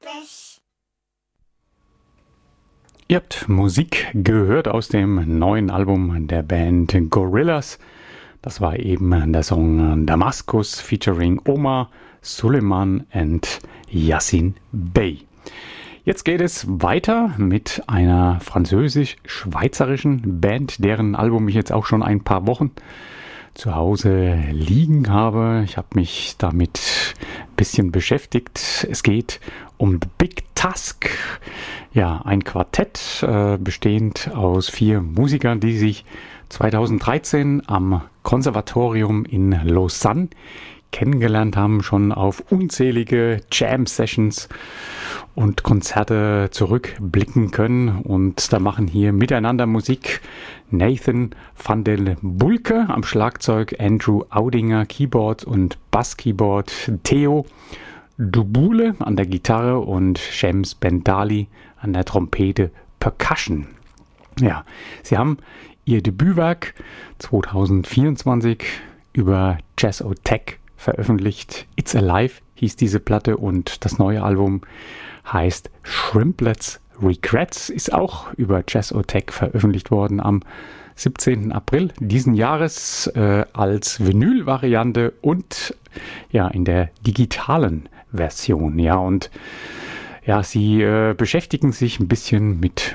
Ihr habt Musik gehört aus dem neuen Album der Band Gorillaz. Das war eben der Song Damaskus featuring Omar, Suleiman und Yassin Bey. Jetzt geht es weiter mit einer französisch-schweizerischen Band, deren Album ich jetzt auch schon ein paar Wochen zu Hause liegen habe. Ich habe mich damit ein bisschen beschäftigt. Es geht um The Big Task. Ja, ein Quartett bestehend aus 4 Musikern, die sich 2013 am Konservatorium in Lausanne kennengelernt haben, schon auf unzählige Jam-Sessions und Konzerte zurückblicken können. Und da machen hier miteinander Musik Nathan van den Bulke am Schlagzeug, Andrew Audinger Keyboard und Basskeyboard, Theo Dubule an der Gitarre und Shems Bendali an der Trompete Percussion. Ja, sie haben ihr Debütwerk 2024 über Jazzotech veröffentlicht. It's Alive hieß diese Platte und das neue Album heißt Shrimplets Regrets, ist auch über Jazzotech veröffentlicht worden am 17. April diesen Jahres als Vinyl-Variante und ja in der digitalen Version. Ja, und ja, sie beschäftigen sich ein bisschen mit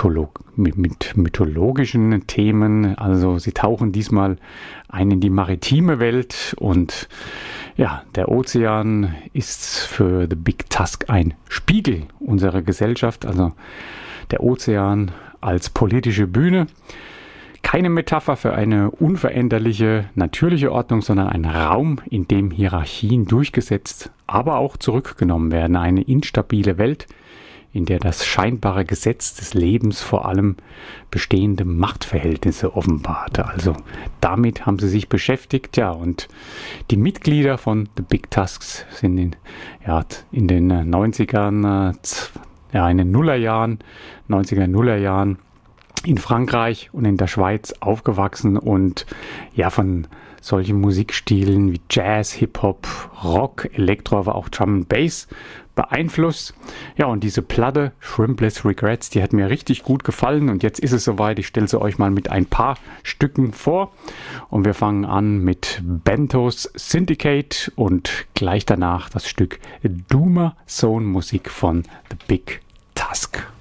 mythologischen Themen. Also sie tauchen diesmal ein in die maritime Welt und ja, der Ozean ist für The Big Task ein Spiegel unserer Gesellschaft. Also der Ozean als politische Bühne. Keine Metapher für eine unveränderliche, natürliche Ordnung, sondern ein Raum, in dem Hierarchien durchgesetzt, aber auch zurückgenommen werden. Eine instabile Welt, in der das scheinbare Gesetz des Lebens vor allem bestehende Machtverhältnisse offenbarte. Also damit haben sie sich beschäftigt, ja, und die Mitglieder von The Big Tasks sind in den 90ern, in den Nullerjahren, 90er Nullerjahren in Frankreich und in der Schweiz aufgewachsen und ja von solchen Musikstilen wie Jazz, Hip-Hop, Rock, Elektro, aber auch Drum and Bass beeinflusst. Ja, und diese Platte Shrimplets Regrets, die hat mir richtig gut gefallen und jetzt ist es soweit. Ich stelle sie euch mal mit ein paar Stücken vor und wir fangen an mit Bentos Syndicate und gleich danach das Stück Duma Zone Musik von The Big Task.